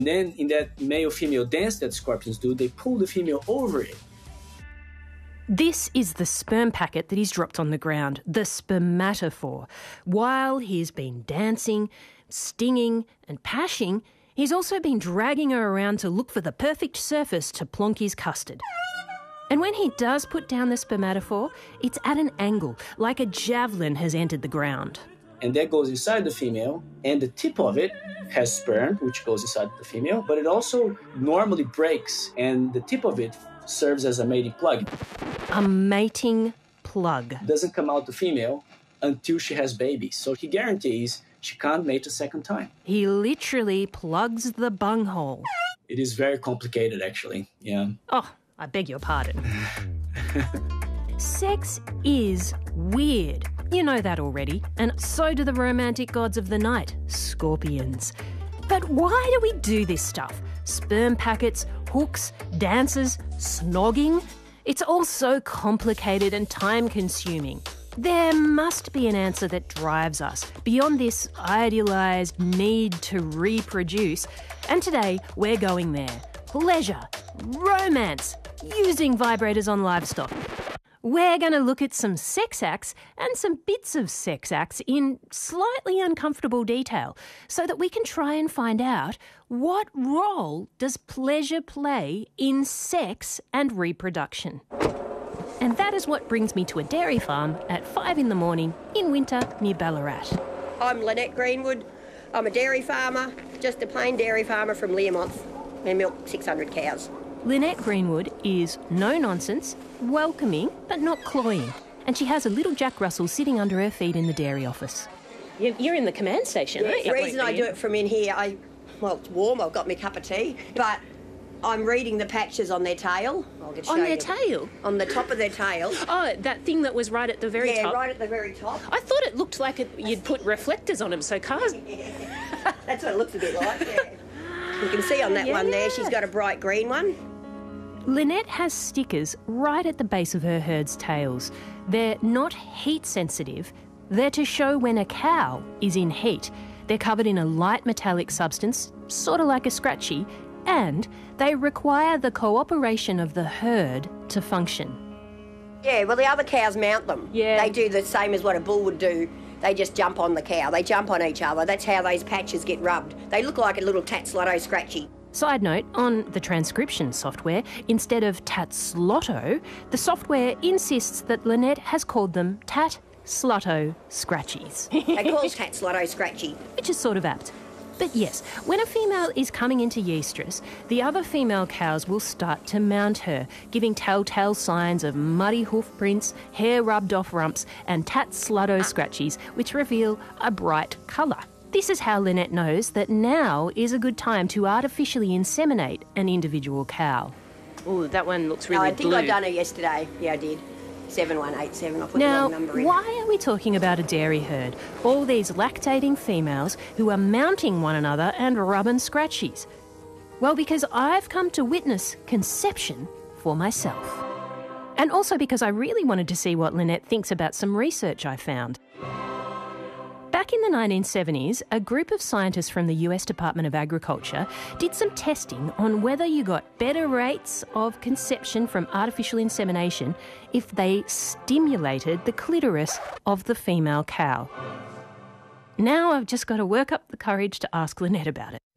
Then in that male-female dance that scorpions do, they pull the female over it. This is the sperm packet that he's dropped on the ground, the spermatophore. While he's been dancing, stinging and pashing, he's also been dragging her around to look for the perfect surface to plonk his custard. And when he does put down the spermatophore, it's at an angle, like a javelin has entered the ground. And that goes inside the female, and the tip of it has sperm, which goes inside the female, but it also normally breaks, and the tip of it serves as a mating plug. A mating plug. It doesn't come out the female until she has babies, so he guarantees she can't mate a second time. He literally plugs the bunghole. It is very complicated, actually, yeah. Oh, I beg your pardon. Sex is weird. You know that already. And so do the romantic gods of the night, scorpions. But why do we do this stuff? Sperm packets, hooks, dances, snogging? It's all so complicated and time-consuming. There must be an answer that drives us beyond this idealised need to reproduce. And today, we're going there. Pleasure, romance, using vibrators on livestock. We're going to look at some sex acts and some bits of sex acts in slightly uncomfortable detail so that we can try and find out what role does pleasure play in sex and reproduction. And that is what brings me to a dairy farm at 5 in the morning in winter near Ballarat. I'm Lynette Greenwood. I'm a dairy farmer, just a plain dairy farmer from Learmonth. I milk 600 cows. Lynette Greenwood is no-nonsense, welcoming but not cloying. And she has a little Jack Russell sitting under her feet in the dairy office. You're in the command station, aren't you? The reason I do it from in here, it's warm, I've got my cup of tea, but I'm reading the patches on their tail. I'll just show On their you. tail? On the top of their tail. Oh, that thing that was right at the very top? Yeah, right at the very top. I thought it looked like you'd put reflectors on them so cars... That's what it looks a bit like, yeah. You can see on that one there, she's got a bright green one. Lynette has stickers right at the base of her herd's tails. They're not heat sensitive. They're to show when a cow is in heat. They're covered in a light metallic substance, sort of like a scratchy, and they require the cooperation of the herd to function. Yeah, well, the other cows mount them. Yeah. They do the same as what a bull would do. They just jump on the cow. They jump on each other. That's how those patches get rubbed. They look like a little Tatslotto scratchy. Side note, on the transcription software, instead of Tatslotto, the software insists that Lynette has called them Tat-Slotto Scratchies. They call Tatslotto scratchy. Which is sort of apt. But yes, when a female is coming into yestrus, the other female cows will start to mount her, giving telltale signs of muddy hoof prints, hair rubbed off rumps, and Tat-Slotto Scratchies, which reveal a bright colour. This is how Lynette knows that now is a good time to artificially inseminate an individual cow. Oh, that one looks really I think blue. I'd done it yesterday. Yeah, I did. 7187. I put the Now, wrong number in. why are we talking about a dairy herd? All these lactating females who are mounting one another and rubbing scratchies. Well, because I've come to witness conception for myself. And also because I really wanted to see what Lynette thinks about some research I found. Back in the 1970s, a group of scientists from the US Department of Agriculture did some testing on whether you got better rates of conception from artificial insemination if they stimulated the clitoris of the female cow. Now I've just got to work up the courage to ask Lynette about it.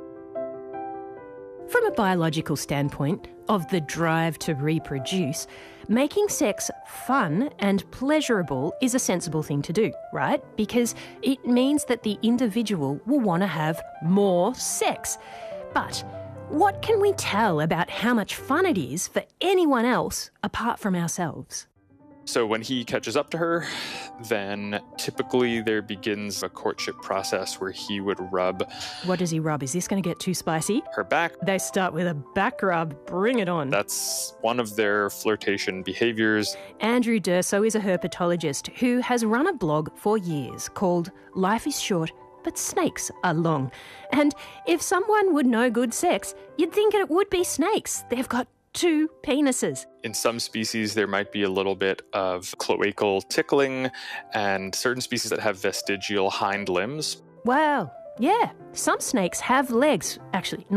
From a biological standpoint of the drive to reproduce, making sex fun and pleasurable is a sensible thing to do, right? Because it means that the individual will want to have more sex. But what can we tell about how much fun it is for anyone else apart from ourselves? So when he catches up to her, then typically there begins a courtship process where he would rub... What does he rub? Is this going to get too spicy? Her back. They start with a back rub. Bring it on. That's one of their flirtation behaviours. Andrew Durso is a herpetologist who has run a blog for years called Life is Short, but Snakes Are Long. And if someone would know good sex, you'd think it would be snakes. They've got 2 penises. In some species, there might be a little bit of cloacal tickling, and certain species that have vestigial hind limbs. Wow, Yeah, some snakes have legs. Actually,